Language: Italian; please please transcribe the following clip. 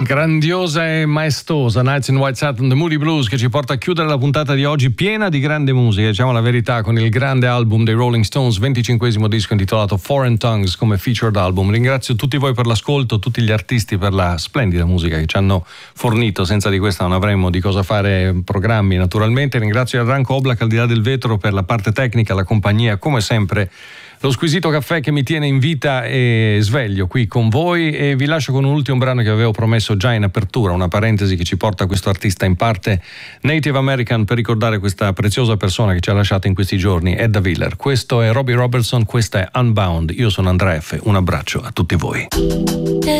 Grandiosa e maestosa Nights in White Satin, The Moody Blues, che ci porta a chiudere la puntata di oggi piena di grande musica, diciamo la verità, con il grande album dei Rolling Stones, 25esimo disco intitolato Foreign Tongues come featured album. Ringrazio tutti voi per l'ascolto, tutti gli artisti per la splendida musica che ci hanno fornito, senza di questa non avremmo di cosa fare programmi naturalmente. Ringrazio Ranko Oblak al di là del vetro per la parte tecnica, la compagnia, come sempre lo squisito caffè che mi tiene in vita e sveglio qui con voi, e vi lascio con un ultimo brano che avevo promesso già in apertura, una parentesi che ci porta a questo artista in parte Native American per ricordare questa preziosa persona che ci ha lasciato in questi giorni, Edda Willer. Questo è Robbie Robertson, questa è Unbound. Io sono Andrea F. Un abbraccio a tutti voi.